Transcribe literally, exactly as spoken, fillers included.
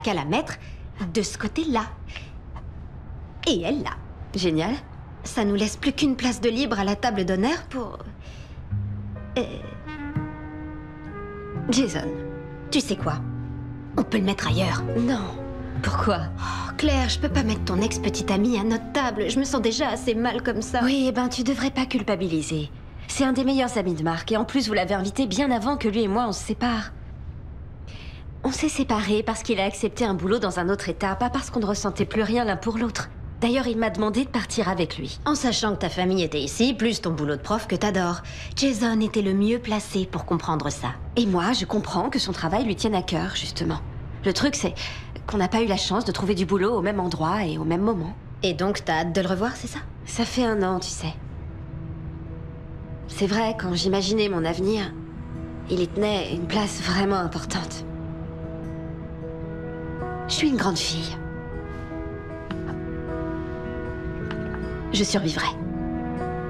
qu'à la mettre de ce côté-là. Et elle, là. Génial. Ça nous laisse plus qu'une place de libre à la table d'honneur pour... Euh... Jason, tu sais quoi? On peut le mettre ailleurs. Non. Pourquoi? Oh, Claire, je peux pas mettre ton ex-petite amie à notre table. Je me sens déjà assez mal comme ça. Oui, eh ben tu devrais pas culpabiliser. C'est un des meilleurs amis de Marc, et en plus vous l'avez invité bien avant que lui et moi on se sépare. On s'est séparés parce qu'il a accepté un boulot dans un autre état, pas parce qu'on ne ressentait plus rien l'un pour l'autre. D'ailleurs, il m'a demandé de partir avec lui. En sachant que ta famille était ici, plus ton boulot de prof que t'adores. Jason était le mieux placé pour comprendre ça. Et moi, je comprends que son travail lui tienne à cœur, justement. Le truc, c'est qu'on n'a pas eu la chance de trouver du boulot au même endroit et au même moment. Et donc, t'as hâte de le revoir, c'est ça? Ça fait un an, tu sais. C'est vrai, quand j'imaginais mon avenir, il y tenait une place vraiment importante. Je suis une grande fille. Je survivrai.